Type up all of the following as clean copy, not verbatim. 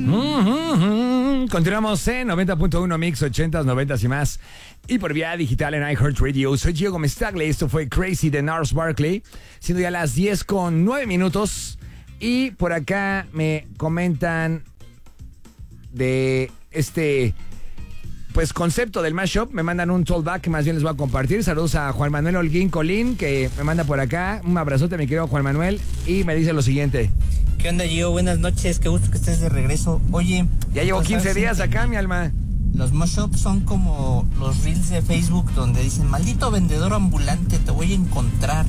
Continuamos en 90.1 Mix 80s, 90s y más. Y por vía digital en iHeartRadio. Soy Gio Gómez Tagle. Esto fue Crazy de Gnarls Barkley. Siendo ya las 10:09. Y por acá me comentan de este pues concepto del mashup. Me mandan un tollback que más bien les voy a compartir. Saludos a Juan Manuel Holguín Colín, que me manda por acá. Un abrazote, mi querido Juan Manuel. Y me dice lo siguiente. ¿Qué onda, Gio? Buenas noches, qué gusto que estés de regreso. Oye, ya llevo 15 días acá, mi alma. Los mashups son como los reels de Facebook donde dicen, maldito vendedor ambulante, te voy a encontrar.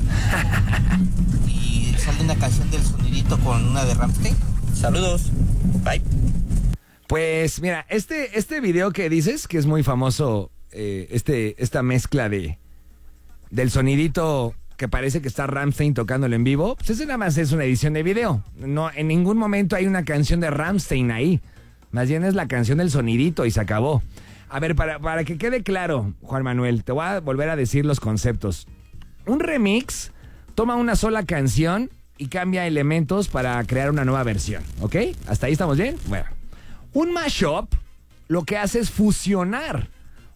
Y sale una canción del sonidito con una de Rammstein. Saludos, bye. Pues mira, este video que dices, que es muy famoso, esta mezcla del sonidito que parece que está Rammstein tocándolo en vivo, pues ese nada más es una edición de video. No, en ningún momento hay una canción de Rammstein ahí. Más bien es la canción del sonidito y se acabó. A ver, para que quede claro, Juan Manuel, te voy a volver a decir los conceptos. Un remix toma una sola canción y cambia elementos para crear una nueva versión, ¿ok? ¿Hasta ahí estamos bien? Bueno. Un mashup lo que hace es fusionar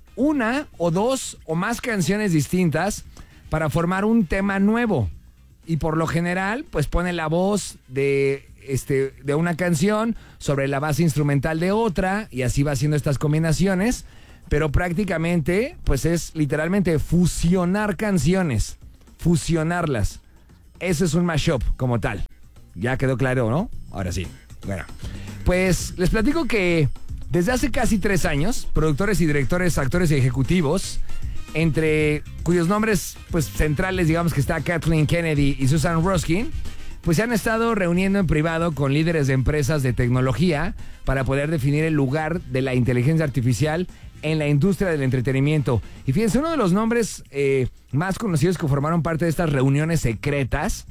una o dos o más canciones distintas para formar un tema nuevo. Y por lo general, pues pone la voz de una canción sobre la base instrumental de otra y así va haciendo estas combinaciones. Pero prácticamente, pues es literalmente fusionar canciones, fusionarlas. Eso es un mashup como tal. Ya quedó claro, ¿no? Ahora sí. Bueno, pues les platico que desde hace casi 3 años, productores y directores, actores y ejecutivos, entre cuyos nombres pues centrales, digamos que está Kathleen Kennedy y Susan Ruskin, pues se han estado reuniendo en privado con líderes de empresas de tecnología para poder definir el lugar de la inteligencia artificial en la industria del entretenimiento. Y fíjense, uno de los nombres más conocidos que formaron parte de estas reuniones secretas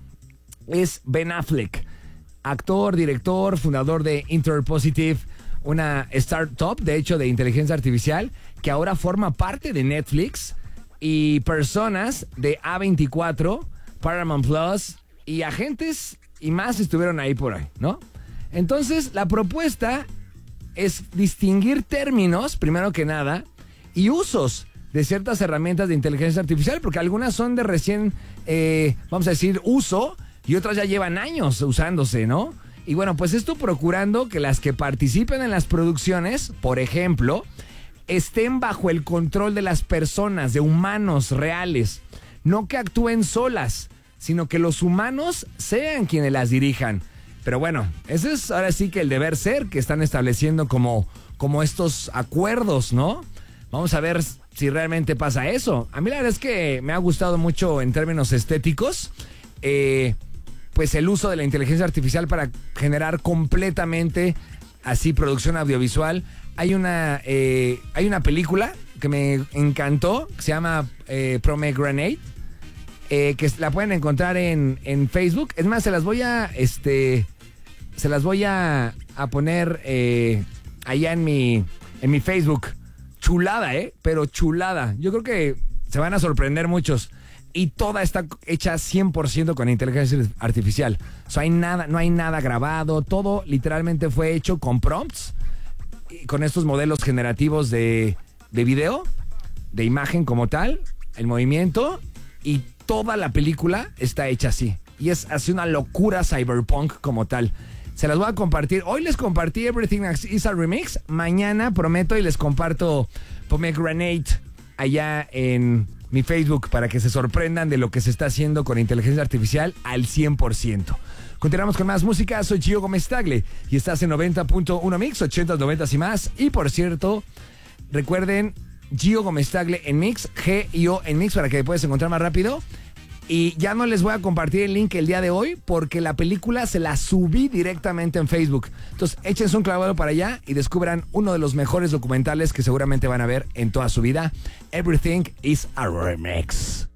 es Ben Affleck, actor, director, fundador de Interpositive, una startup, de hecho, de inteligencia artificial, que ahora forma parte de Netflix, y personas de A24, Paramount Plus y agentes y más estuvieron ahí por ahí, ¿no? Entonces, la propuesta es distinguir términos, primero que nada, y usos de ciertas herramientas de inteligencia artificial, porque algunas son de recién, vamos a decir, uso, y otras ya llevan años usándose, ¿no? Y bueno, pues esto procurando que las que participen en las producciones, por ejemplo, estén bajo el control de las personas, de humanos reales. No que actúen solas, sino que los humanos sean quienes las dirijan. Pero bueno, ese es ahora sí que el deber ser que están estableciendo como estos acuerdos, ¿no? Vamos a ver si realmente pasa eso. A mí la verdad es que me ha gustado mucho en términos estéticos, pues el uso de la inteligencia artificial para generar completamente así producción audiovisual. Hay una película que me encantó, que se llama Pomegranate, que la pueden encontrar en Facebook. Es más, se las voy a poner allá en mi Facebook. Chulada, pero chulada. Yo creo que se van a sorprender muchos. Y toda está hecha 100% con inteligencia artificial. O sea, no hay nada grabado. Todo literalmente fue hecho con prompts, con estos modelos generativos de video, de imagen como tal, el movimiento, y toda la película está hecha así. Y es así una locura cyberpunk como tal. Se las voy a compartir. Hoy les compartí Everything is a Remix. Mañana prometo y les comparto Pomegranate allá en mi Facebook para que se sorprendan de lo que se está haciendo con inteligencia artificial al 100%. Continuamos con más música. Soy Gio Gómez Tagle y estás en 90.1 Mix, 80s, 90s y más. Y por cierto, recuerden, Gio Gómez Tagle en Mix, G-I-O en Mix, para que puedas encontrar más rápido. Y ya no les voy a compartir el link el día de hoy porque la película se la subí directamente en Facebook. Entonces, échense un clavado para allá y descubran uno de los mejores documentales que seguramente van a ver en toda su vida. Everything is a Remix.